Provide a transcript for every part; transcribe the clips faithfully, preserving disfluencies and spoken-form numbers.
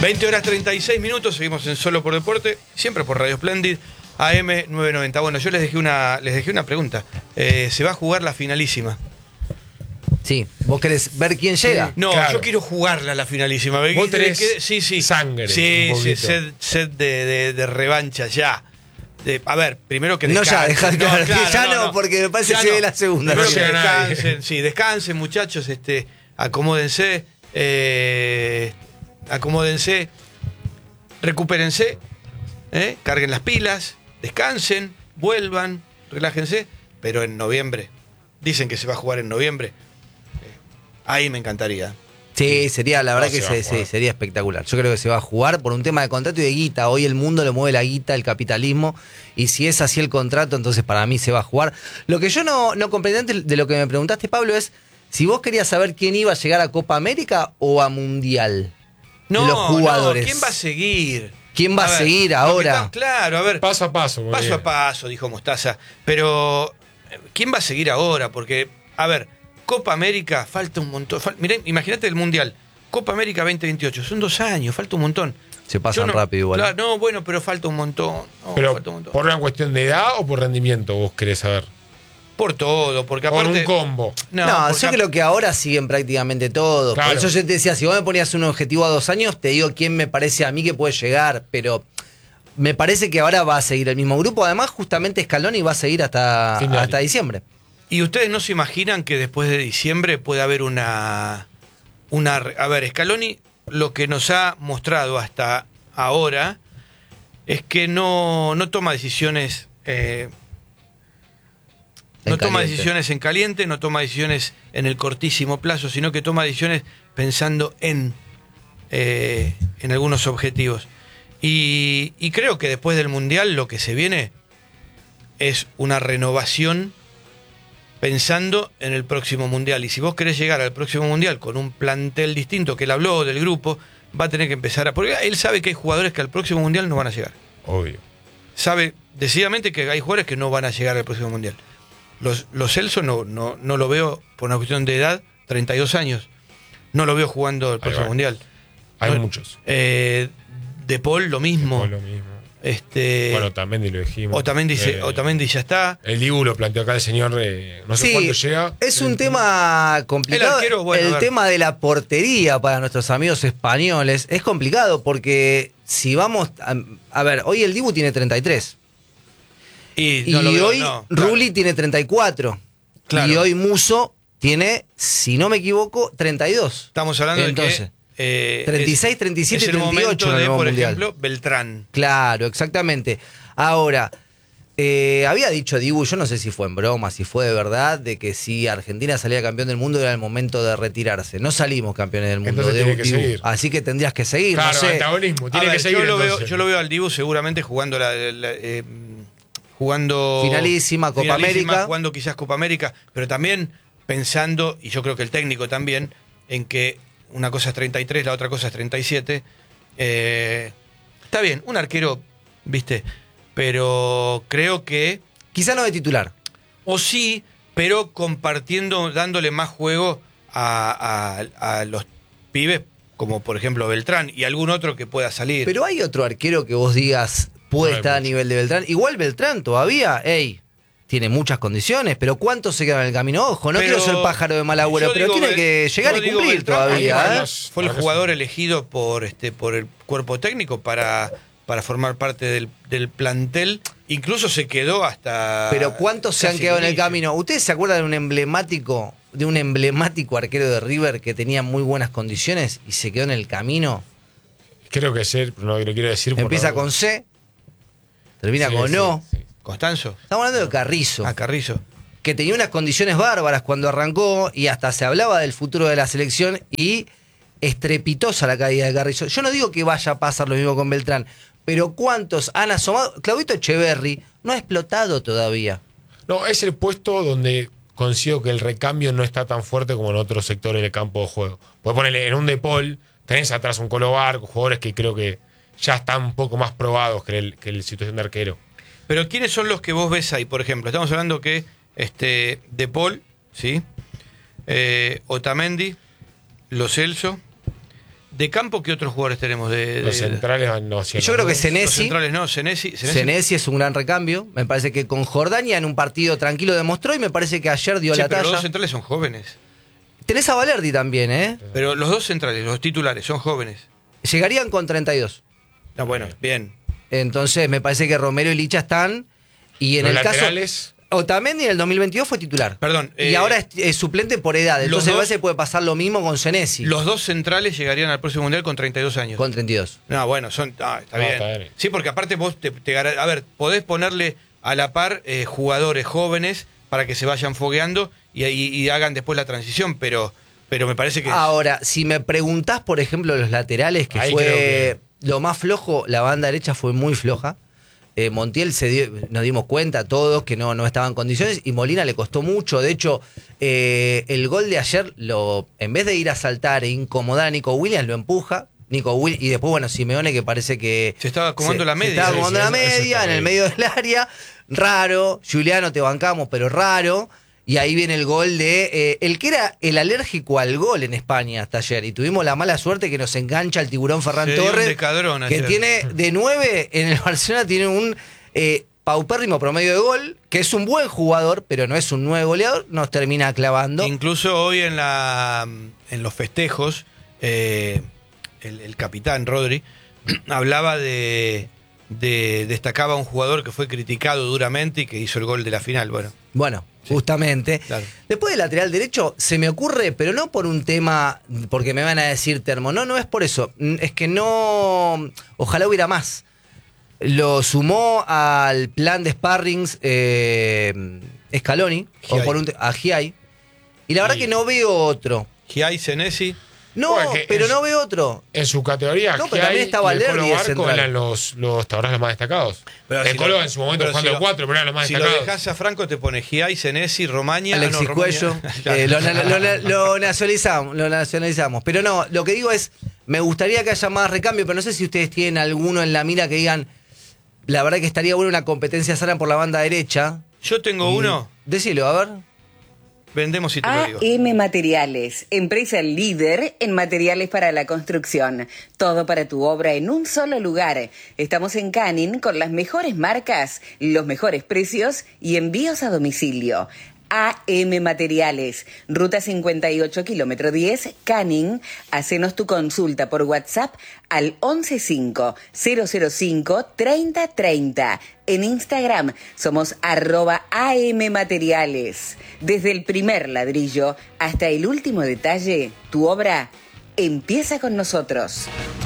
veinte horas treinta y seis minutos, seguimos en Solo por Deporte, siempre por Radio Splendid, A M novecientos noventa. Bueno, yo les dejé una, les dejé una pregunta. Eh, ¿Se va a jugar la finalísima? Sí, ¿vos querés ver quién llega? No, Claro. yo quiero jugarla la finalísima. Vos tenés Que- sí, sí. sangre, Sí, un sí, poquito. sed, sed de, de- de revancha ya. De- a ver, primero que No, ya, descansen. dejá claro, que ya no, porque me parece Ya que se no. ve la segunda. Primero No que llega nadie. descansen, sí, descansen, muchachos, este, acomódense, eh, acomódense, recupérense, eh, carguen las pilas, descansen, vuelvan, relájense, pero en noviembre, dicen que se va a jugar en noviembre, eh, ahí me encantaría. Sí, sería, la verdad No que se va a se- jugar. sí, sería espectacular. Yo creo que se va a jugar por un tema de contrato y de guita. Hoy el mundo lo mueve la guita, el capitalismo. Y si es así el contrato, entonces para mí se va a jugar. Lo que yo no, no comprendí antes de lo que me preguntaste, Pablo, es si vos querías saber quién iba a llegar a Copa América o a Mundial. No, de los jugadores. no, ¿quién va a seguir? ¿Quién va a ver, seguir lo que ahora? está- claro, a ver. Paso a paso. muy Paso bien. a paso, dijo Mostaza. Pero, ¿quién va a seguir ahora? Porque, a ver, Copa América, falta un montón. Fal- Mirá, imagínate el Mundial. Copa América veinte veintiocho, son dos años, falta un montón. Se pasan Yo no- rápido igual. Claro, no, bueno, pero falta un montón. no, Pero, falta un montón. ¿por una cuestión de edad o por rendimiento vos querés saber? Por todo, porque Por aparte. un combo. No, porque yo ap- creo que ahora siguen prácticamente todos. Claro. Por eso yo te decía, si vos me ponías un objetivo a dos años, te digo quién me parece a mí que puede llegar, pero me parece que ahora va a seguir el mismo grupo. Además, justamente Scaloni va a seguir hasta, Fin de hasta año. diciembre. ¿Y ustedes no se imaginan que después de diciembre puede haber una. una re- a ver, Scaloni lo que nos ha mostrado hasta ahora es que no, no toma decisiones. eh, En no toma caliente. decisiones en caliente, no toma decisiones en el cortísimo plazo, sino que toma decisiones pensando en, eh, en algunos objetivos. Y, y creo que después del Mundial lo que se viene es una renovación pensando en el próximo Mundial. Y si vos querés llegar al próximo Mundial con un plantel distinto, que él habló del grupo, va a tener que empezar a... Porque él sabe que hay jugadores que al próximo Mundial no van a llegar. Obvio. Sabe decididamente que hay jugadores que no van a llegar al próximo Mundial. Los, los Celso no, no, no lo veo por una cuestión de edad, treinta y dos años. No lo veo jugando el Ahí próximo va. Mundial. Hay No, muchos. Eh, de Paul lo mismo. Fue lo mismo. Este, Bueno, también lo dijimos. Otamendi, se- Eh, Otamendi ya está. El Dibu lo planteó acá el señor, eh, no sé Sí, cuánto llega. es un tema complicado. El arquero, bueno, a el ver. tema de la portería para nuestros amigos españoles es complicado porque si vamos... A, a ver, hoy el Dibu tiene treinta y tres. Y, Y no lo veo, hoy no, claro. Rulli tiene treinta y cuatro. Claro. Y hoy Muso tiene, si no me equivoco, treinta y dos. Estamos hablando Entonces, de que... eh, treinta y seis, es- treinta y siete, es el treinta y ocho momento en el de, nuevo por mundial. ejemplo, Beltrán. Claro, exactamente. Ahora, eh, había dicho Dibu, yo no sé si fue en broma, si fue de verdad, de que si Argentina salía campeón del mundo era el momento de retirarse. No salimos campeones del mundo, Entonces de tiene que Dibu. seguir. Así que tendrías que seguir, Claro, no sé. antagonismo. Tiene A ver, que seguir. yo, lo veo, entonces. yo lo veo al Dibu seguramente jugando la, la- eh, jugando Finalísima, Copa América. jugando quizás Copa América, pero también pensando, y yo creo que el técnico también, en que una cosa es treinta y tres, la otra cosa es treinta y siete. Eh, está bien, un arquero, viste, pero creo que, Quizá no de titular. o sí, pero compartiendo, dándole más juego a, a- a los pibes, como por ejemplo Beltrán y algún otro que pueda salir. Pero hay otro arquero que vos digas puede No hay estar a mucho. nivel de Beltrán. Igual Beltrán todavía, ey, tiene muchas condiciones, pero ¿cuántos se quedan en el camino? Ojo, no Pero quiero ser pájaro de mal agüero, yo pero digo, tiene que Bel- llegar yo y digo cumplir Beltrán, todavía. hay ¿eh? varios. Fue el Ahora jugador elegido por este por el cuerpo técnico para, para formar parte del, del plantel. Incluso se quedó hasta. Pero ¿cuántos se han casi quedado en el inicio. camino? ¿Ustedes se acuerdan de un emblemático, de un emblemático arquero de River que tenía muy buenas condiciones y se quedó en el camino? Creo que ser, no lo quiero decir. por Empieza no- con C, termina Sí, con sí, O. sí. Constanzo. Estamos hablando de Carrizo, Ah, Carrizo. que tenía unas condiciones bárbaras cuando arrancó y hasta se hablaba del futuro de la selección y estrepitosa la caída de Carrizo. Yo no digo que vaya a pasar lo mismo con Beltrán, pero ¿cuántos han asomado? Claudito Echeverry no ha explotado todavía. No, es el puesto donde consigo que el recambio no está tan fuerte como en otros sectores del campo de juego. Puedes ponerle en un De Paul, tenés atrás un Colo Barco, jugadores que creo que ya están un poco más probados que el, que el situación de arquero. Pero ¿quiénes son los que vos ves ahí? Por ejemplo, estamos hablando que este De Paul, ¿sí? Eh, Otamendi, Lo Celso, De campo, ¿qué otros jugadores tenemos? De, de- Los centrales no Yo creo que Los Senesi, centrales no, Senesi. Senesi- Senesi es un gran recambio. Me parece que con Jordania en un partido tranquilo demostró y me parece que ayer dio Sí, la pero los talla. dos centrales son jóvenes. Tenés a Valerdi también, ¿eh? Pero los dos centrales, los titulares, son jóvenes. Llegarían con treinta y dos. Ah, bueno, bien. Entonces me parece que Romero y Licha están. Y en Los el laterales, caso. Otamendi en el dos mil veintidós fue titular. Perdón, y eh, ahora es, es suplente por edad. los Entonces me dos- parece que puede pasar lo mismo con Senesi. Los dos centrales llegarían al próximo mundial con treinta y dos años. Con treinta y dos. No, bueno, son. Ah, está, No, bien. está bien. Sí, porque aparte vos te, te gar- A ver, podés ponerle a la par eh, jugadores jóvenes para que se vayan fogueando y, y- y hagan después la transición, pero, pero me parece que. Ahora, si me preguntás, por ejemplo, los laterales, que Ahí fue creo lo más flojo, la banda derecha fue muy floja. Eh, Montiel se dio- nos dimos cuenta todos que no, no estaba en condiciones y Molina le costó mucho. De hecho, eh, el gol de ayer, lo, en vez de ir a saltar e incomodar a Nico Williams, lo empuja. Nico Will, y después, bueno, Simeone, que parece que. Se estaba acomodando la se media. estaba Sí, acomodando sí, la eso- eso media está en el bien. medio del área. Raro. Juliano, te bancamos, pero raro. Y ahí viene el gol de eh, el que era el alérgico al gol en España hasta ayer. Y tuvimos la mala suerte que nos engancha el tiburón Ferran Se dio un Torres. decadrón Que ayer. tiene de nueve en el Barcelona, tiene un eh, paupérrimo promedio de gol, que es un buen jugador, pero no es un nueve goleador, nos termina clavando. Incluso hoy en la en los festejos, eh, el, el capitán Rodri hablaba de, de. destacaba a un jugador que fue criticado duramente y que hizo el gol de la final. Bueno, Bueno, justamente. claro. Después del lateral derecho se me ocurre, pero no por un tema, porque me van a decir termo, no, no es por eso, es que no, ojalá hubiera más. Lo sumó al plan de sparrings eh, Scaloni, o Giai. por un te- a Giai, y la verdad Y- que no veo otro. Giai, Senesi. No, Bueno, que pero en no su- veo otro. en su categoría, No, pero Giai también estaba y el Valerdi Colo de Barco central. eran los, los taurores más destacados. Pero el si Colo lo- en su momento pero jugando si de lo- cuatro, pero eran los más Si lo destacados. dejás a Franco, te pone Giai, Senesi, Romaña. Alexis ah, no, Romaña. Cuello, Claro. eh, lo, lo- lo- lo nacionalizamos, lo nacionalizamos. Pero no, lo que digo es, me gustaría que haya más recambio, pero no sé si ustedes tienen alguno en la mira que digan, la verdad que estaría bueno una competencia sana por la banda derecha. Yo tengo Y- uno. Decilo, a ver. Vendemos y te lo digo. A M Materiales, empresa líder en materiales para la construcción. Todo para tu obra en un solo lugar. Estamos en Canning con las mejores marcas, los mejores precios y envíos a domicilio. A M Materiales, Ruta cincuenta y ocho, kilómetro diez, Canning. Hacenos tu consulta por WhatsApp al once cinco cero cero cinco treinta treinta. En Instagram somos arroba A M Materiales. Desde el primer ladrillo hasta el último detalle, tu obra empieza con nosotros.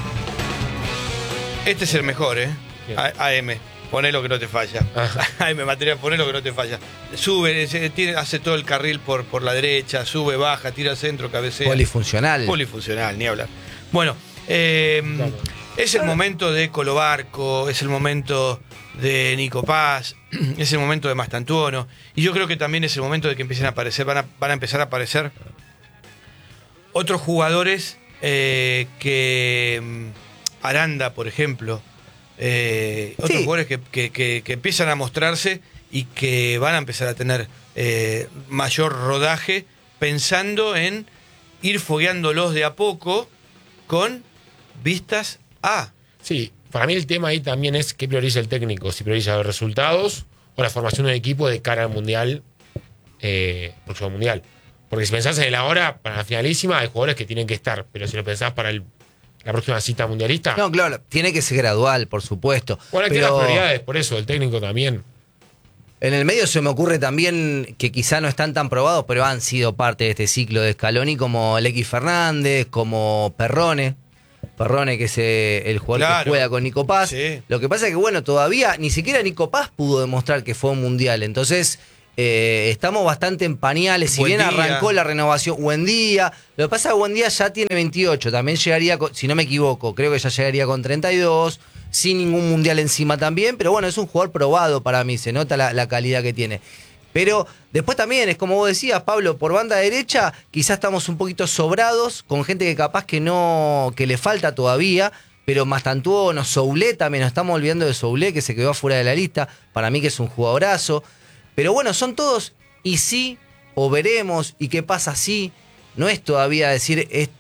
Este es el mejor, ¿eh? Bien. A- AM. Poné lo que no te falla. Ajá. A M Material, poné lo que no te falla. Sube, se- tiene- hace todo el carril por, por la derecha, sube, baja, tira al centro, cabecea. Polifuncional. Polifuncional, ni hablar. Bueno, eh, Claro. es el momento de Colobarco, es el momento de Nico Paz, es el momento de Mastantuono, y yo creo que también es el momento de que empiecen a aparecer, van a, van a empezar a aparecer otros jugadores eh, que mm, Aranda, por ejemplo, eh, otros Sí. jugadores que, que- que- que empiezan a mostrarse y que van a empezar a tener eh, mayor rodaje, pensando en ir fogueándolos de a poco con vistas a. Sí, para mí el tema ahí también es qué prioriza el técnico, si prioriza los resultados o la formación de un equipo de cara al Mundial, eh, próximo Mundial. Porque si pensás en el ahora, para la finalísima, hay jugadores que tienen que estar, pero si lo pensás para el- la próxima cita mundialista, No, claro, tiene que ser gradual, por supuesto. bueno, hay que dar pero prioridades, por eso, el técnico también. en el medio se me ocurre también que quizá no están tan probados, pero han sido parte de este ciclo de Scaloni, como Lequi Fernández, como Perrone. Perrone, que es eh, el jugador Claro. que juega con Nico Paz. Sí. Lo que pasa es que, bueno, todavía ni siquiera Nico Paz pudo demostrar que fue un mundial. Entonces, eh, estamos bastante en pañales. Si bien Buendía. arrancó la renovación, Buendía. Lo que pasa es que Buendía ya tiene veintiocho. También llegaría, con- si no me equivoco, creo que ya llegaría con treinta y dos. Sin ningún mundial encima también. Pero bueno, es un jugador probado para mí. Se nota la, la calidad que tiene. Pero después también, es como vos decías, Pablo, por banda derecha, quizás estamos un poquito sobrados, con gente que capaz que no, que le falta todavía, pero Mastantuono, Soulé también, nos estamos olvidando de Soulé, que se quedó afuera de la lista, para mí que es un jugadorazo. Pero bueno, son todos, y sí, o veremos, y qué pasa si, no es todavía decir, es,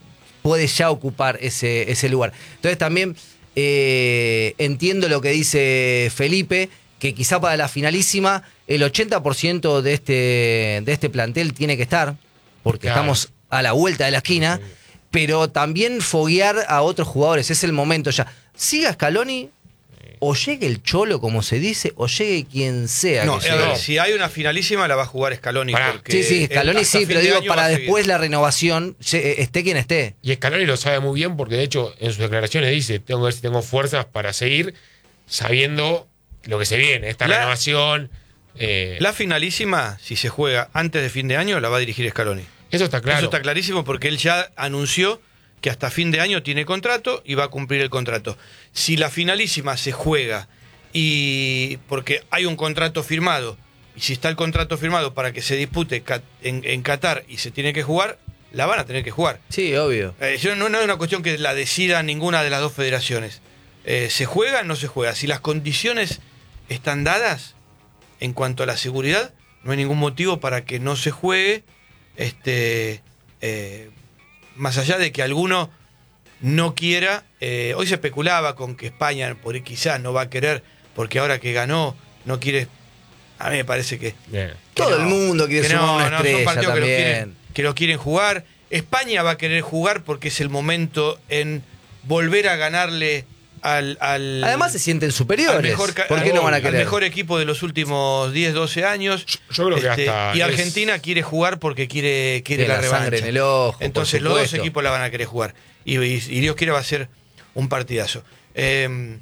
puede ya ocupar ese, ese lugar. Entonces también eh, entiendo lo que dice Felipe, que quizá para la finalísima el ochenta por ciento de este, de este plantel tiene que estar, porque claro, estamos a la vuelta de la esquina, sí, pero también foguear a otros jugadores, es el momento ya. Siga Scaloni, o llegue el Cholo, como se dice, o llegue quien sea. No, que a ver, llegue. si hay una finalísima la va a jugar Scaloni. Porque sí, sí, Scaloni sí, pero digo, de para después la renovación, esté quien esté. Y Scaloni lo sabe muy bien porque de hecho en sus declaraciones dice, tengo que ver si tengo fuerzas para seguir sabiendo lo que se viene, esta la, renovación. Eh, la finalísima, si se juega antes de fin de año, la va a dirigir Scaloni. Eso está claro. Eso está clarísimo porque él ya anunció que hasta fin de año tiene contrato y va a cumplir el contrato. Si la finalísima se juega y porque hay un contrato firmado, y si está el contrato firmado para que se dispute en, en Qatar y se tiene que jugar, la van a tener que jugar. Sí, obvio. Eh, yo, no, no es una cuestión que la decida ninguna de las dos federaciones. Eh, ¿Se juega o no se juega? Si las condiciones están dadas en cuanto a la seguridad, no hay ningún motivo para que no se juegue, este, eh, más allá de que alguno no quiera. Eh, hoy se especulaba con que España por quizás no va a querer, porque ahora que ganó no quiere. A mí me parece que, que todo no, el mundo quiere sumar no, una no, estrella son partidos también. Que lo, quieren, que lo quieren jugar. España va a querer jugar porque es el momento en volver a ganarle al, al además se sienten superiores. Mejor, ¿Por qué al, no van a querer? Al mejor equipo de los últimos diez, doce años. Yo, yo creo que este, hasta y Argentina es... quiere jugar porque quiere, quiere la, la revancha. Sangre en el ojo. Entonces los dos equipos la van a querer jugar. Y, y, y Dios quiere va a ser un partidazo. Eh,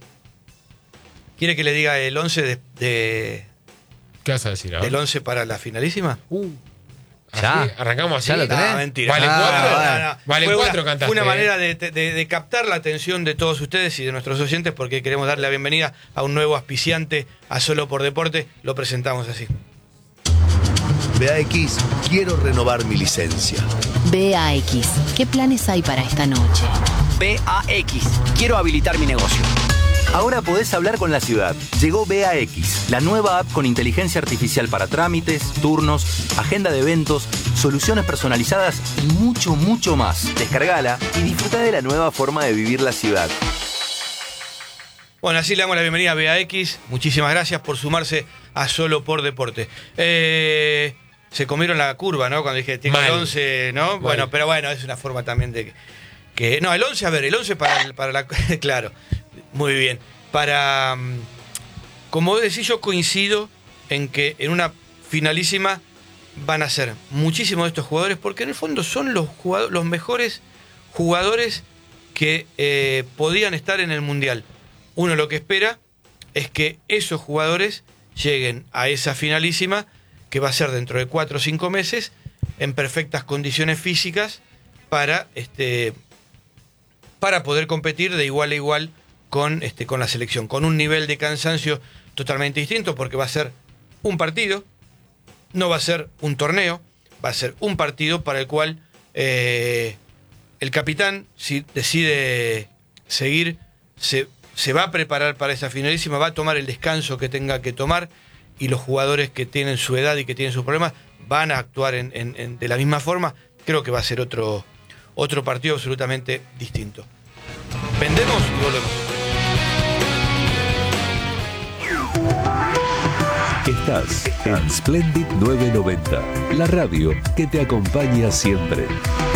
¿Quiere que le diga el once de, de ¿Qué vas a decir ahora? del once para la finalísima? Uh, ya. ¿Así? ¿Arrancamos así? ¿Ya lo tenés? No, mentira. ¿Vale Ah, cuatro? no, no. Vale Fue cuatro, una, cantaste. Fue una eh. manera de, de, de captar la atención de todos ustedes y de nuestros oyentes, porque queremos darle la bienvenida a un nuevo auspiciante a Solo por Deporte. Lo presentamos así. B A X, quiero renovar mi licencia. B A X, ¿qué planes hay para esta noche? B A X, quiero habilitar mi negocio. Ahora podés hablar con la ciudad. Llegó B A X, la nueva app con inteligencia artificial para trámites, turnos, agenda de eventos, soluciones personalizadas y mucho, mucho más. Descargala y disfruta de la nueva forma de vivir la ciudad. Bueno, así le damos la bienvenida a B A X. Muchísimas gracias por sumarse a Solo por Deporte. Eh, se comieron la curva, ¿no? Cuando dije, tiene el once, ¿no? Mal. Bueno, pero bueno, es una forma también de que... que no, el once, a ver, el once para, el, para la... claro, muy bien. Para... Como decís, yo coincido en que en una finalísima van a ser muchísimos de estos jugadores, porque en el fondo son los, jugadores, los mejores jugadores que eh, podían estar en el Mundial. Uno lo que espera es que esos jugadores lleguen a esa finalísima, que va a ser dentro de cuatro o cinco meses, en perfectas condiciones físicas para, este, para poder competir de igual a igual con, este, con la selección, con un nivel de cansancio totalmente distinto, porque va a ser un partido, no va a ser un torneo, va a ser un partido para el cual eh, el capitán, si decide seguir, se, se va a preparar para esa finalísima, va a tomar el descanso que tenga que tomar, y los jugadores que tienen su edad y que tienen sus problemas van a actuar en, en, en, de la misma forma. Creo que va a ser otro, otro partido absolutamente distinto. Vendemos y volvemos. Estás en Splendid novecientos noventa, la radio que te acompaña siempre.